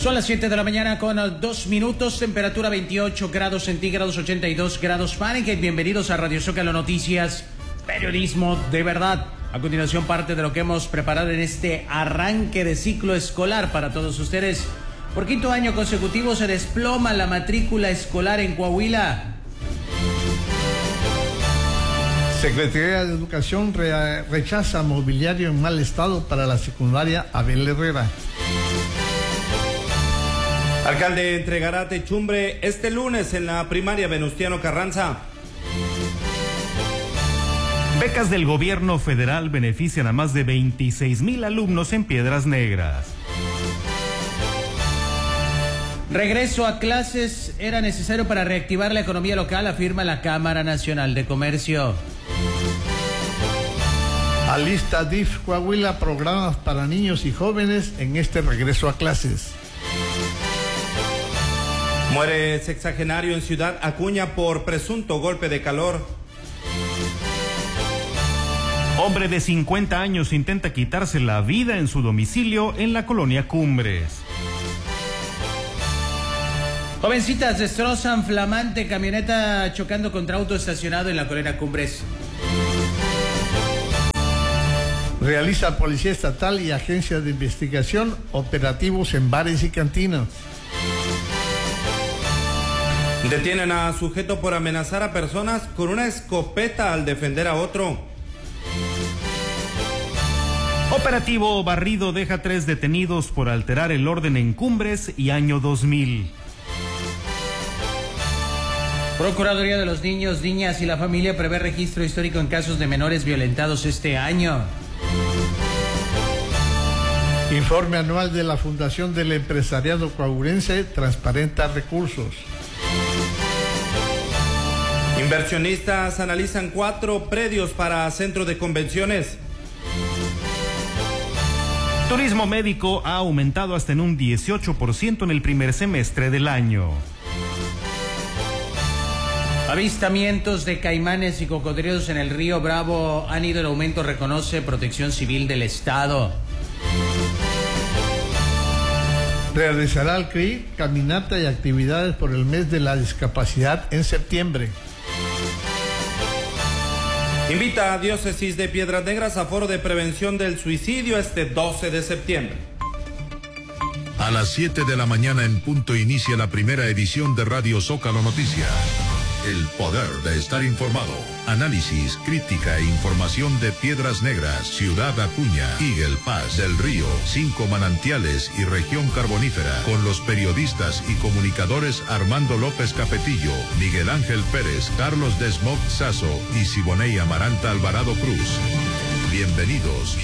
Son las 7 de la mañana con 2 minutos, temperatura 28 grados centígrados, 82 grados Fahrenheit. Bienvenidos a Radio Zócalo Noticias, periodismo de verdad. A continuación, parte de lo que hemos preparado en este arranque de ciclo escolar para todos ustedes. Por quinto año consecutivo se desploma la matrícula escolar en Coahuila. Secretaría de Educación rechaza mobiliario en mal estado para la secundaria Abel Herrera. Alcalde entregará techumbre este lunes en la primaria Venustiano Carranza. Becas del gobierno federal benefician a más de 26,000 alumnos en Piedras Negras. Regreso a clases era necesario para reactivar la economía local, afirma la Cámara Nacional de Comercio. Alista DIF Coahuila programas para niños y jóvenes en este regreso a clases. Muere sexagenario en Ciudad Acuña por presunto golpe de calor. Hombre de 50 años intenta quitarse la vida en su domicilio en la colonia Cumbres. Jovencitas destrozan flamante camioneta chocando contra auto estacionado en la colonia Cumbres. Realiza Policía Estatal y Agencia de Investigación operativos en bares y cantinas. Detienen a sujeto por amenazar a personas con una escopeta al defender a otro. Operativo Barrido deja 3 detenidos por alterar el orden en Cumbres y año 2000. Procuraduría de los Niños, Niñas y la Familia prevé registro histórico en casos de menores violentados este año. Informe anual de la Fundación del Empresariado Coahuilense transparenta recursos. Inversionistas analizan 4 predios para centro de convenciones. Turismo médico ha aumentado hasta en un 18% en el primer semestre del año. Avistamientos de caimanes y cocodrilos en el río Bravo han ido en aumento, reconoce Protección Civil del Estado. Realizará el CRI caminata y actividades por el mes de la discapacidad en septiembre. Invita a Diócesis de Piedras Negras a foro de prevención del suicidio este 12 de septiembre. A las 7 de la mañana en punto inicia la primera edición de Radio Zócalo Noticias. El poder de estar informado. Análisis, crítica e información de Piedras Negras, Ciudad Acuña, Eagle Pass, Del Río, 5 Manantiales y Región Carbonífera. Con los periodistas y comunicadores Armando López Capetillo, Miguel Ángel Pérez, Carlos Desmog Sazo y Siboney Amaranta Alvarado Cruz. Bienvenidos.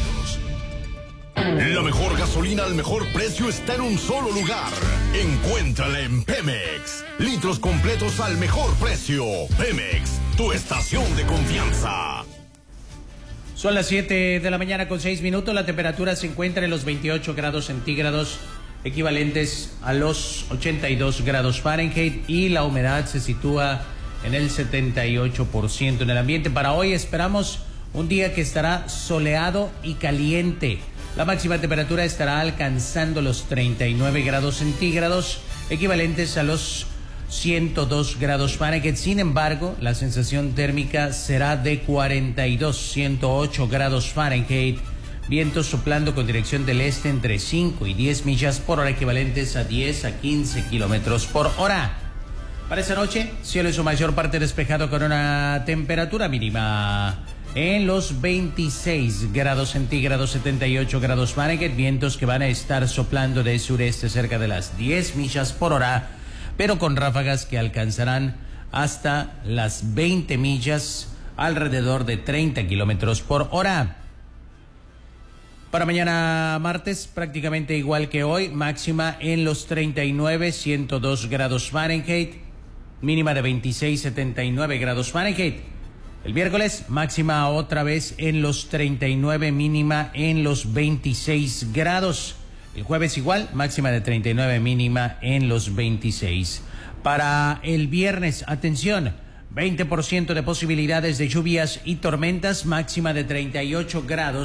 La mejor gasolina al mejor precio está en un solo lugar. Encuéntrala en Pemex. Litros completos al mejor precio. Pemex, tu estación de confianza. Son las 7 de la mañana con 6 minutos. La temperatura se encuentra en los 28 grados centígrados, equivalentes a los 82 grados Fahrenheit, y la humedad se sitúa en el 78% en el ambiente. Para hoy esperamos un día que estará soleado y caliente. La máxima temperatura estará alcanzando los 39 grados centígrados, equivalentes a los 102 grados Fahrenheit. Sin embargo, la sensación térmica será de 108 grados Fahrenheit. Vientos soplando con dirección del este entre 5 y 10 millas por hora, equivalentes a 10 a 15 kilómetros por hora. Para esta noche, cielo en su mayor parte despejado con una temperatura mínima en los 26 grados centígrados, 78 grados Fahrenheit, vientos que van a estar soplando de sureste cerca de las 10 millas por hora, pero con ráfagas que alcanzarán hasta las 20 millas, alrededor de 30 kilómetros por hora. Para mañana martes, prácticamente igual que hoy, máxima en los 39, 102 grados Fahrenheit, mínima de 26, 79 grados Fahrenheit. El miércoles, máxima otra vez en los 39, mínima en los 26 grados. El jueves igual, máxima de 39, mínima en los 26. Para el viernes, atención, 20% de posibilidades de lluvias y tormentas, máxima de 38 grados.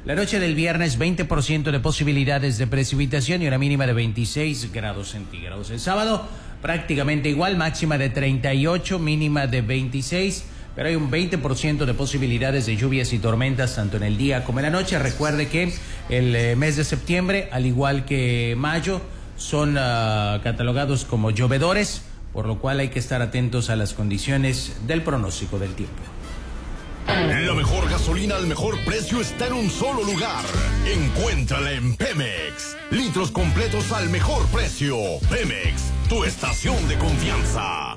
La noche del viernes 20% de posibilidades de precipitación y una mínima de 26 grados centígrados. El sábado prácticamente igual, máxima de 38, mínima de 26, pero hay un 20% de posibilidades de lluvias y tormentas tanto en el día como en la noche. Recuerde que el mes de septiembre, al igual que mayo, son catalogados como llovedores, por lo cual hay que estar atentos a las condiciones del pronóstico del tiempo. La mejor gasolina al mejor precio está en un solo lugar. Encuéntrala en Pemex. Litros completos al mejor precio. Pemex, tu estación de confianza.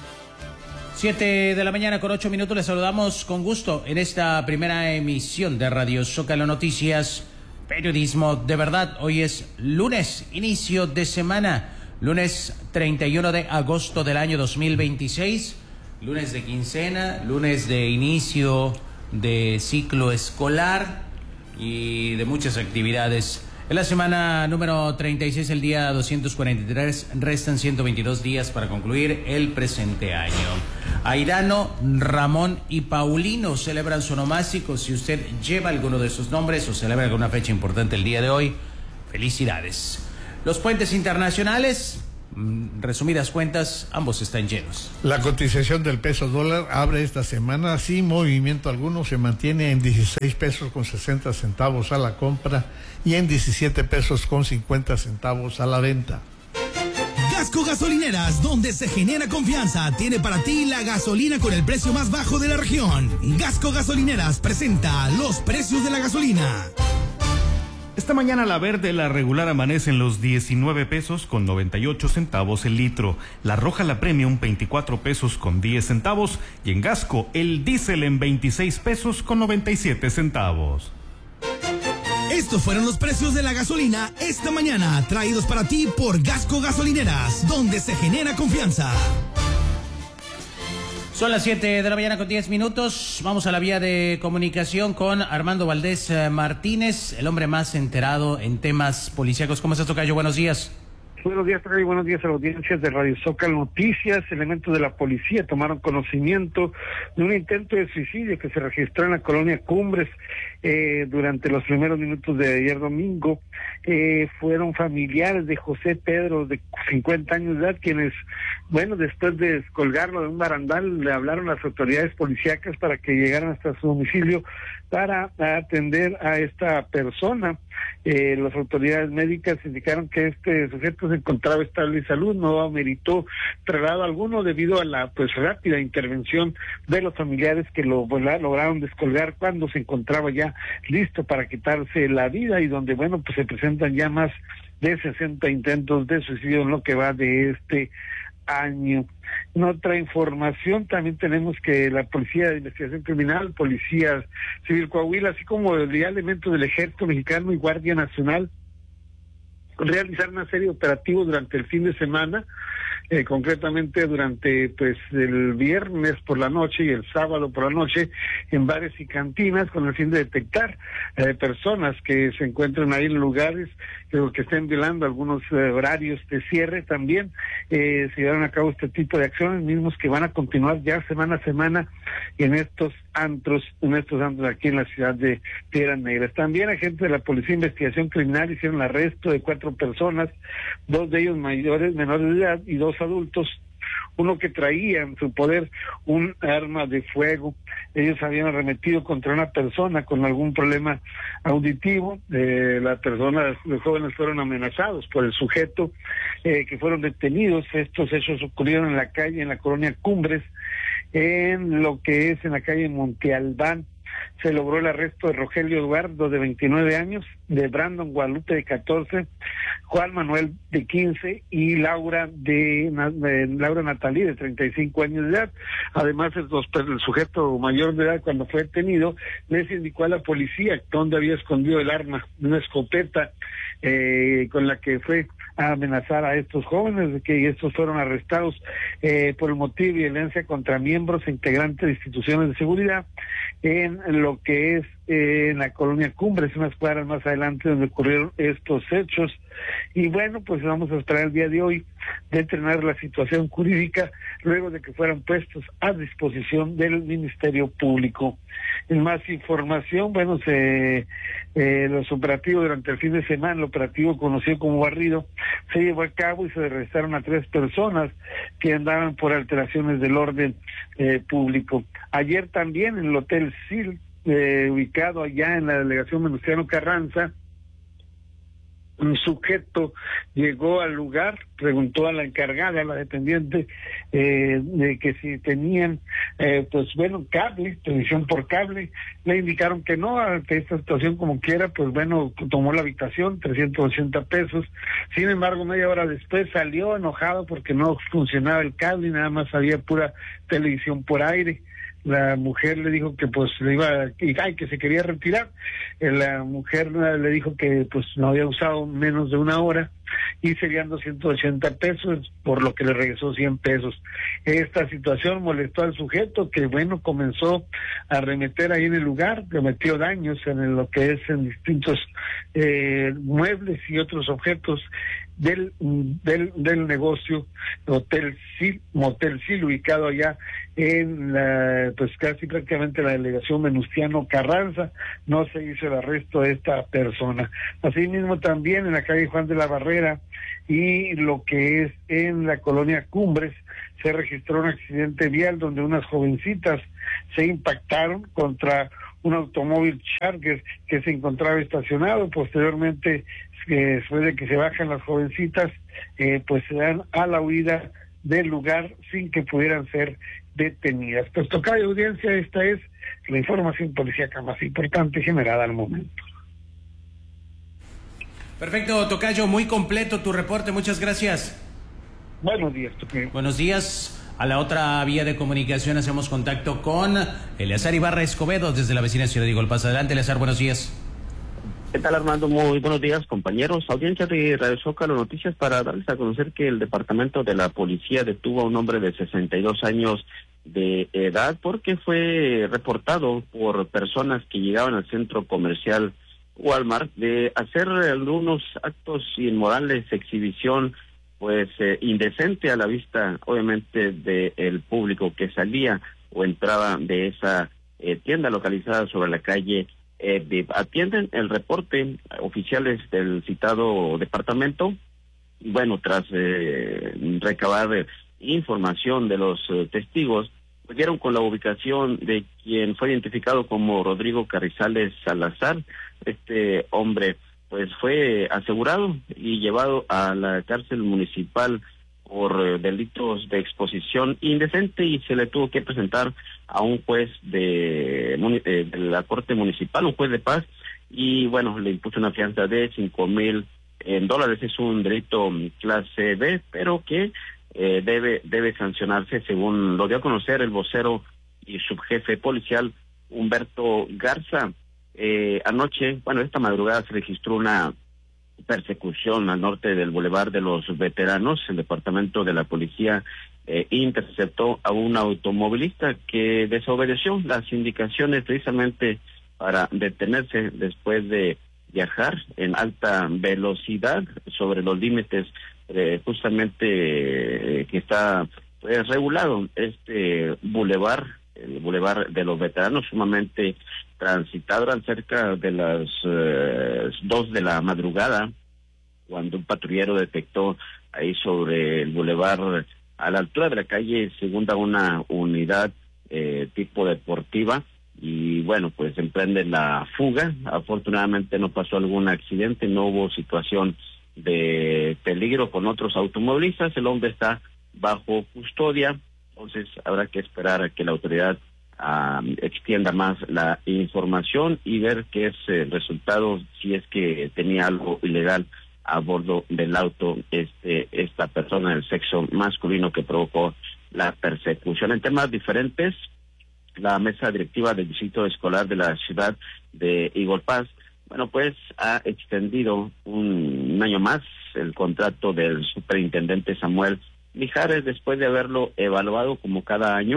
7 de la mañana con 8 minutos. Les saludamos con gusto en esta primera emisión de Radio Zócalo Noticias, periodismo de verdad. Hoy es lunes, inicio de semana, lunes 31 de agosto del año 2026, lunes de quincena, lunes de inicio de ciclo escolar y de muchas actividades. En la semana número 36, el día 243, restan 122 días para concluir el presente año. Airano, Ramón y Paulino celebran su onomástico. Si usted lleva alguno de esos nombres o celebra alguna fecha importante el día de hoy, felicidades. Los puentes internacionales, resumidas cuentas, ambos están llenos. La cotización del peso dólar abre esta semana sin movimiento alguno, se mantiene en 16 pesos con 60 centavos a la compra y en 17 pesos con 50 centavos a la venta. Gasco Gasolineras, donde se genera confianza, tiene para ti la gasolina con el precio más bajo de la región. Gasco Gasolineras presenta los precios de la gasolina. Esta mañana la verde, la regular, amanece en los 19 pesos con 98 centavos el litro. La roja, la premium, 24 pesos con 10 centavos. Y en Gasco, el diésel en 26 pesos con 97 centavos. Estos fueron los precios de la gasolina esta mañana, traídos para ti por Gasco Gasolineras, donde se genera confianza. Son las 7 de la mañana con 10 minutos. Vamos a la vía de comunicación con Armando Valdés Martínez, el hombre más enterado en temas policíacos. ¿Cómo estás, tocayo? Buenos días. Buenos días, Tocayo. Buenos días a la audiencia de Radio Zócalo Noticias. Elementos de la policía tomaron conocimiento de un intento de suicidio que se registró en la colonia Cumbres durante los primeros minutos de ayer domingo. Fueron familiares de José Pedro, de 50 años de edad, quienes, bueno, después de descolgarlo de un barandal, le hablaron a las autoridades policíacas para que llegaran hasta su domicilio para atender a esta persona. Las autoridades médicas indicaron que este sujeto se encontraba estable de salud, no ameritó traslado alguno debido a la rápida intervención de los familiares que lo lograron descolgar cuando se encontraba ya listo para quitarse la vida, y donde se presentan ya más de 60 intentos de suicidio en lo que va de este año. En otra información también tenemos que la Policía de Investigación Criminal, Policía Civil Coahuila, así como ya elementos del Ejército Mexicano y Guardia Nacional, realizaron una serie de operativos durante el fin de semana, concretamente durante el viernes por la noche y el sábado por la noche en bares y cantinas, con el fin de detectar personas que se encuentran ahí en lugares que estén violando algunos horarios de cierre. También se llevaron a cabo este tipo de acciones mismos que van a continuar ya semana a semana en estos antros aquí en la ciudad de Piedras Negras. También agentes de la Policía de Investigación Criminal hicieron el arresto de 4 personas, 2 de ellos menores de edad y 2 adultos, uno que traía en su poder un arma de fuego. Ellos habían arremetido contra una persona con algún problema auditivo. Los jóvenes fueron amenazados por el sujeto, que fueron detenidos. Estos hechos ocurrieron en la calle, en la colonia Cumbres, en lo que es en la calle Monte Albán. Se logró el arresto de Rogelio Eduardo, de 29 años, de Brandon Guadalupe, de 14, Juan Manuel, de 15, y Laura Natalí, de 35 años de edad. Además, el sujeto mayor de edad, cuando fue detenido, les indicó a la policía dónde había escondido el arma, una escopeta con la que fue a amenazar a estos jóvenes, que estos fueron arrestados por el motivo de violencia contra miembros e integrantes de instituciones de seguridad en lo que es en la colonia Cumbres, unas cuadras más adelante donde ocurrieron estos hechos. Y bueno, pues vamos a esperar el día de hoy determinar la situación jurídica luego de que fueran puestos a disposición del Ministerio Público. En más información, bueno, los operativos durante el fin de semana, el operativo conocido como Barrido, se llevó a cabo y se arrestaron a 3 personas que andaban por alteraciones del orden público. Ayer también en el Hotel Sil, ubicado allá en la delegación Venustiano Carranza, un sujeto llegó al lugar, preguntó a la encargada, a la dependiente, de que si tenían, cable, televisión por cable. Le indicaron que no, ante esta situación como quiera, pues bueno, tomó la habitación, 380 pesos. Sin embargo, media hora después salió enojado porque no funcionaba el cable y nada más había pura televisión por aire. La mujer le dijo que pues que se quería retirar. La mujer le dijo que pues no había usado menos de una hora y serían 280 pesos, por lo que le regresó 100 pesos. Esta situación molestó al sujeto, que bueno, comenzó a arremeter ahí en el lugar, cometió daños en lo que es en distintos muebles y otros objetos del negocio Motel Sil, ubicado allá en casi prácticamente la delegación Venustiano Carranza. No se hizo el arresto de esta persona. Asimismo también en la calle Juan de la Barrera y lo que es en la colonia Cumbres se registró un accidente vial donde unas jovencitas se impactaron contra un automóvil Charger que se encontraba estacionado. Posteriormente, después de que se bajan las jovencitas, pues se dan a la huida del lugar sin que pudieran ser detenidas. Pues tocayo audiencia, esta es la información policíaca más importante generada al momento. Perfecto, tocayo, muy completo tu reporte, muchas gracias. Buenos días, tocayo. Buenos días. A la otra vía de comunicación hacemos contacto con Eleazar Ibarra Escobedo desde la vecina ciudad de Igolpaz. Adelante, Eleazar, buenos días. ¿Qué tal, Armando? Muy buenos días, compañeros. Audiencia de Radio Zócalo Noticias para darles a conocer que el departamento de la policía detuvo a un hombre de 62 años de edad porque fue reportado por personas que llegaban al centro comercial Walmart de hacer algunos actos inmorales, exhibición, pues indecente a la vista, obviamente, del público que salía o entraba de esa tienda localizada sobre la calle. Atienden el reporte oficiales del citado departamento. Bueno, tras recabar información de los testigos, pues dieron con la ubicación de quien fue identificado como Rodrigo Carrizales Salazar. Este hombre pues fue asegurado y llevado a la cárcel municipal por delitos de exposición indecente y se le tuvo que presentar a un juez de la Corte Municipal, un juez de paz, y bueno, le impuso una fianza de $5,000. Es un delito clase B, pero que debe sancionarse, según lo dio a conocer el vocero y subjefe policial Humberto Garza. Anoche, esta madrugada se registró una persecución al norte del Boulevard de los Veteranos. El departamento de la policía interceptó a un automovilista que desobedeció las indicaciones precisamente para detenerse después de viajar en alta velocidad sobre los límites justamente que está regulado este bulevar, el Boulevard de los Veteranos, sumamente transitado. Eran cerca de las 2 de la madrugada cuando un patrullero detectó ahí sobre el bulevar, a la altura de la calle Segunda, una unidad tipo deportiva, y bueno, pues emprende la fuga. Afortunadamente no pasó algún accidente, no hubo situación de peligro con otros automovilistas. El hombre está bajo custodia, entonces habrá que esperar a que la autoridad extienda más la información y ver qué es el resultado, si es que tenía algo ilegal a bordo del auto esta persona del sexo masculino que provocó la persecución. En temas diferentes, la mesa directiva del distrito escolar de la ciudad de Igolpaz, pues ha extendido un año más el contrato del superintendente Samuel Mijares, después de haberlo evaluado como cada año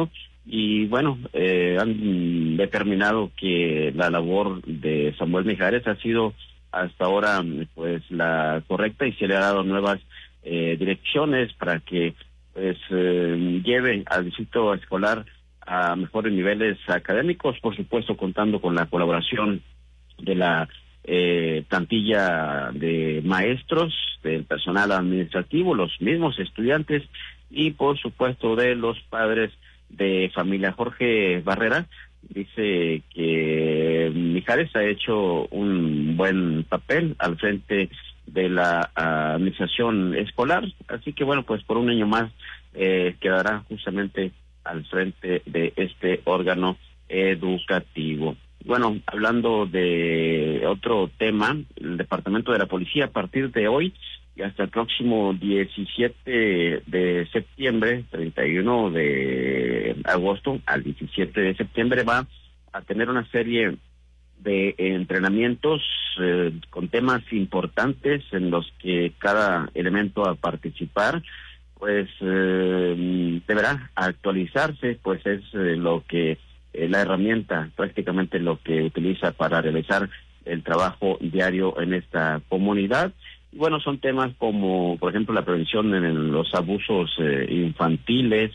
y bueno, han determinado que la labor de Samuel Mijares ha sido hasta ahora pues la correcta y se le ha dado nuevas direcciones para que pues lleve al distrito escolar a mejores niveles académicos, por supuesto contando con la colaboración de la plantilla de maestros, del personal administrativo, los mismos estudiantes y por supuesto de los padres de familia. Jorge Barrera dice que Mijares ha hecho un buen papel al frente de la administración escolar, así que bueno, pues por un año más quedará justamente al frente de este órgano educativo. Bueno, hablando de otro tema, el Departamento de la Policía a partir de hoy y hasta el próximo 17 de septiembre, 31 de agosto al 17 de septiembre va a tener una serie de entrenamientos con temas importantes en los que cada elemento a participar pues deberá actualizarse, pues es lo que la herramienta, prácticamente lo que utiliza para realizar el trabajo diario en esta comunidad. Y bueno, son temas como, por ejemplo, la prevención en los abusos infantiles,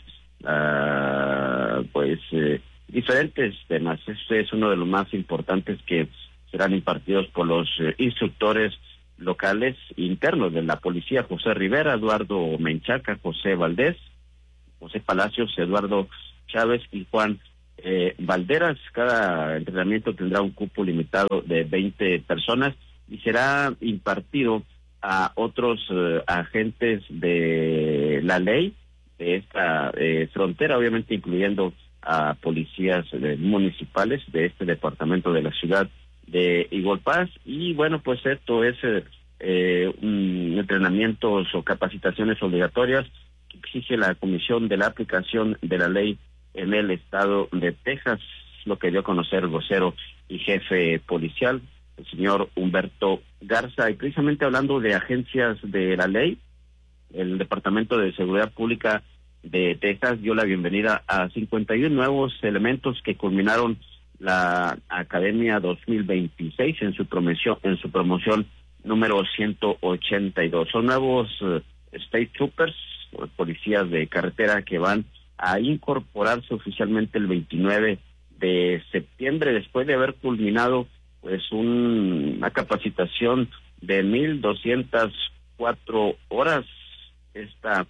diferentes temas. Este es uno de los más importantes que serán impartidos por los instructores locales internos de la policía: José Rivera, Eduardo Menchaca, José Valdés, José Palacios, Eduardo Chávez y Juan Valderas. Cada entrenamiento tendrá un cupo limitado de 20 personas y será impartido a otros agentes de la ley de esta frontera, obviamente incluyendo a policías municipales de este departamento de la ciudad de Igualpás. Y bueno, pues esto es entrenamientos o capacitaciones obligatorias que exige la Comisión de la Aplicación de la Ley en el estado de Texas, lo que dio a conocer el vocero y jefe policial, el señor Humberto Garza. Y precisamente hablando de agencias de la ley, el Departamento de Seguridad Pública de Texas dio la bienvenida a 51 nuevos elementos que culminaron la Academia 2026 en su promoción número 182. Son nuevos State Troopers, policías de carretera, que van a incorporarse oficialmente el 29 de septiembre después de haber culminado pues una capacitación de 1,204 horas. Esta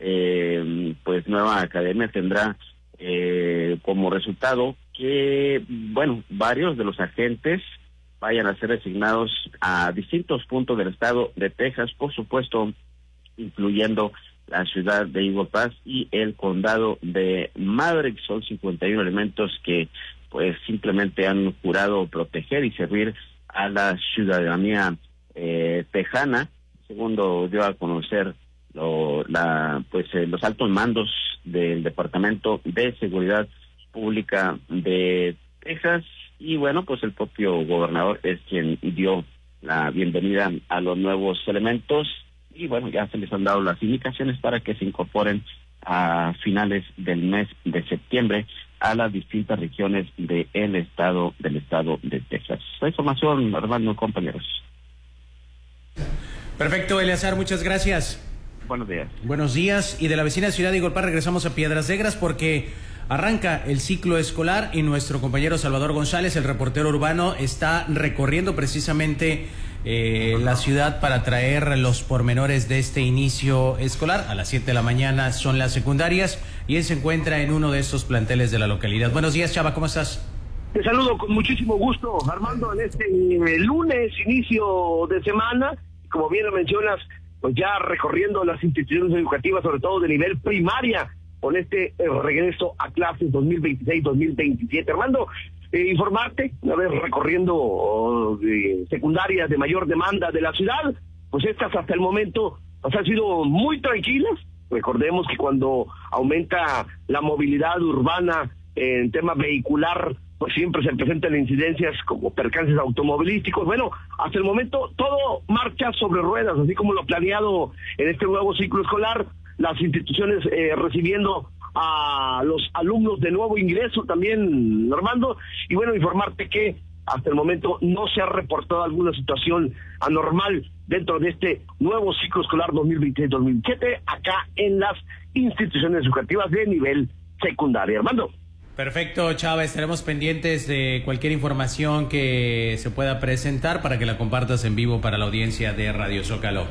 pues nueva academia tendrá como resultado que bueno, varios de los agentes vayan a ser asignados a distintos puntos del estado de Texas, por supuesto incluyendo la ciudad de Igualpás y el condado de Maverick. Son 51 elementos que pues simplemente han jurado proteger y servir a la ciudadanía tejana. Segundo dio a conocer los altos mandos del Departamento de Seguridad Pública de Texas. Y bueno, pues el propio gobernador es quien dio la bienvenida a los nuevos elementos. Y bueno, ya se les han dado las indicaciones para que se incorporen a finales del mes de septiembre a las distintas regiones del estado de Texas. La información, Armando, compañeros. Perfecto, Eleazar, muchas gracias. Buenos días. Buenos días. Y de la vecina ciudad de Igualpás regresamos a Piedras Negras porque arranca el ciclo escolar y nuestro compañero Salvador González, el reportero urbano, está recorriendo precisamente la ciudad para traer los pormenores de este inicio escolar. A las 7 de la mañana son las secundarias y él se encuentra en uno de estos planteles de la localidad. Buenos días, Chava, ¿cómo estás? Te saludo con muchísimo gusto, Armando, en este lunes, inicio de semana. Como bien lo mencionas, pues ya recorriendo las instituciones educativas, sobre todo de nivel primaria, con este regreso a clases 2026-2027. Armando, informarte, una vez recorriendo secundarias de mayor demanda de la ciudad, pues estas hasta el momento pues han sido muy tranquilas. Recordemos que cuando aumenta la movilidad urbana en tema vehicular, pues siempre se presentan incidencias como percances automovilísticos. Bueno, hasta el momento todo marcha sobre ruedas, así como lo planeado en este nuevo ciclo escolar, las instituciones recibiendo a los alumnos de nuevo ingreso también, Armando, y bueno, informarte que hasta el momento no se ha reportado alguna situación anormal dentro de este nuevo ciclo escolar 2026-2027 acá en las instituciones educativas de nivel secundario. Armando. Perfecto, Chava, estaremos pendientes de cualquier información que se pueda presentar para que la compartas en vivo para la audiencia de Radio Zócalo.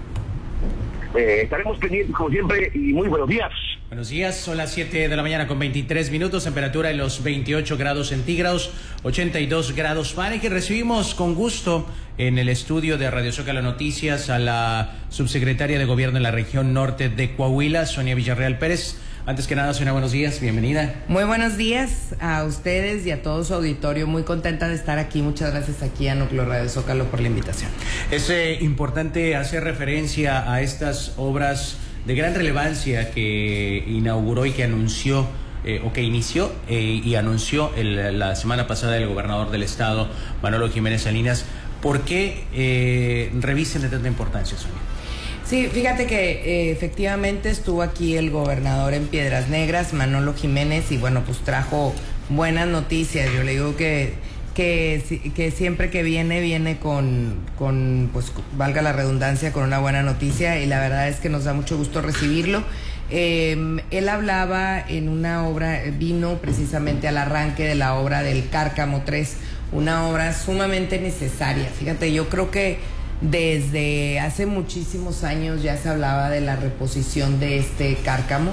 Estaremos pendientes como siempre y muy buenos días. Buenos días, son las 7 de la mañana con 23 minutos, temperatura en los 28 grados centígrados, 82 grados Fahrenheit. Recibimos con gusto en el estudio de Radio Zócalo Noticias a la subsecretaria de Gobierno en la región norte de Coahuila, Sonia Villarreal Pérez. Antes que nada, Sonia, buenos días, bienvenida. Muy buenos días a ustedes y a todo su auditorio. Muy contenta de estar aquí. Muchas gracias aquí a Núcleo Radio Zócalo por la invitación. Es importante hacer referencia a estas obras de gran relevancia que inauguró y que anunció, o que inició y anunció la semana pasada el gobernador del estado, Manolo Jiménez Salinas. ¿Por qué revisten de tanta importancia, Sonia? Sí, fíjate que efectivamente estuvo aquí el gobernador en Piedras Negras, Manolo Jiménez, y bueno, pues trajo buenas noticias. Yo le digo que siempre que viene con, pues valga la redundancia, con una buena noticia, y la verdad es que nos da mucho gusto recibirlo. Él hablaba en una obra, vino precisamente al arranque de la obra del Cárcamo 3, una obra sumamente necesaria. Fíjate, yo creo que desde hace muchísimos años ya se hablaba de la reposición de este cárcamo,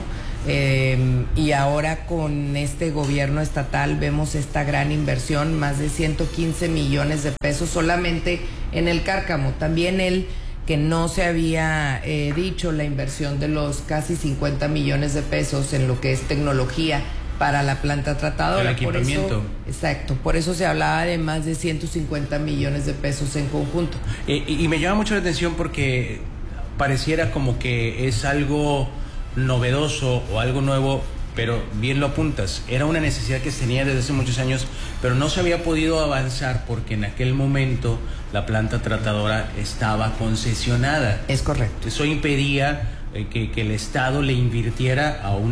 y ahora con este gobierno estatal vemos esta gran inversión, más de 115 millones de pesos solamente en el cárcamo. También él, que no se había dicho la inversión de los casi 50 millones de pesos en lo que es tecnología para la planta tratadora. El equipamiento. Exacto, por eso se hablaba de más de 150 millones de pesos en conjunto. Y me llama mucho la atención porque pareciera como que es algo novedoso o algo nuevo, pero bien lo apuntas, era una necesidad que se tenía desde hace muchos años, pero no se había podido avanzar porque en aquel momento la planta tratadora estaba concesionada. Es correcto. Eso impedía que el Estado le invirtiera a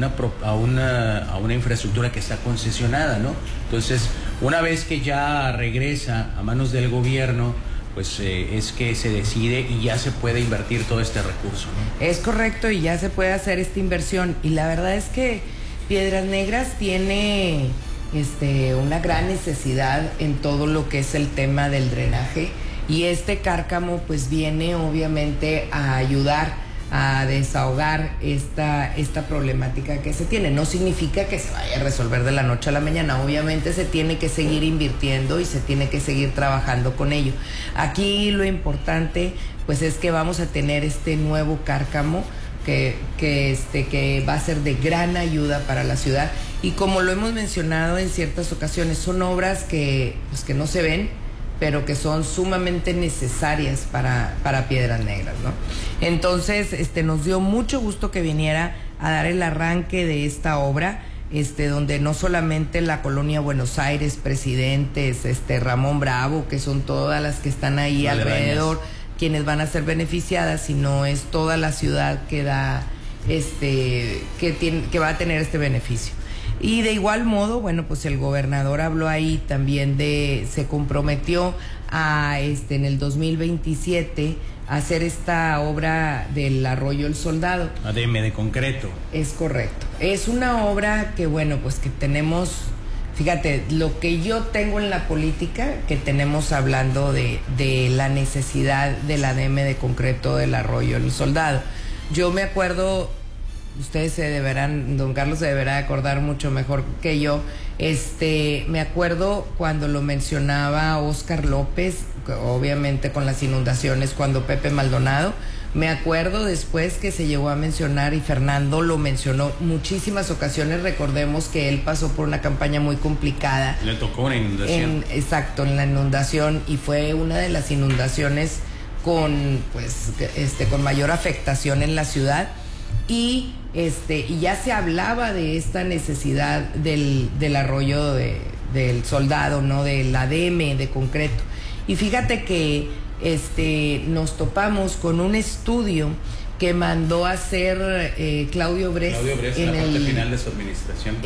una infraestructura que está concesionada, ¿no? Entonces, una vez que ya regresa a manos del gobierno, pues es que se decide y ya se puede invertir todo este recurso, ¿no? Es correcto, y ya se puede hacer esta inversión, y la verdad es que Piedras Negras tiene una gran necesidad en todo lo que es el tema del drenaje, y este cárcamo pues viene obviamente a ayudar a desahogar esta problemática que se tiene. No significa que se vaya a resolver de la noche a la mañana, obviamente se tiene que seguir invirtiendo y se tiene que seguir trabajando con ello. Aquí lo importante pues es que vamos a tener este nuevo cárcamo que va a ser de gran ayuda para la ciudad, y como lo hemos mencionado en ciertas ocasiones, son obras que no se ven, pero que son sumamente necesarias para Piedras Negras, ¿no? Entonces, nos dio mucho gusto que viniera a dar el arranque de esta obra, donde no solamente la colonia Buenos Aires, Presidentes, Ramón Bravo, que son todas las que están ahí alrededor, quienes van a ser beneficiadas, sino es toda la ciudad que da, que va a tener este beneficio. Y de igual modo, bueno, pues el gobernador habló ahí también se comprometió a en el 2027 a hacer esta obra del Arroyo El Soldado. ADM de concreto. Es correcto. Es una obra que, bueno, pues que tenemos, fíjate, lo que yo tengo en la política, que tenemos hablando de la necesidad del ADM de concreto del Arroyo El Soldado. Yo me acuerdo, ustedes don Carlos se deberá acordar mucho mejor que yo, me acuerdo cuando lo mencionaba Óscar López, obviamente con las inundaciones, cuando Pepe Maldonado, me acuerdo después que se llegó a mencionar, y Fernando lo mencionó muchísimas ocasiones. Recordemos que él pasó por una campaña muy complicada. Le tocó una inundación. Exacto, en la inundación, y fue una de las inundaciones con mayor afectación en la ciudad. Y ya se hablaba de esta necesidad del arroyo del Soldado, ¿no? Del ADM de concreto. Y fíjate que nos topamos con un estudio que mandó a hacer Claudio Bres en la parte final de su administración.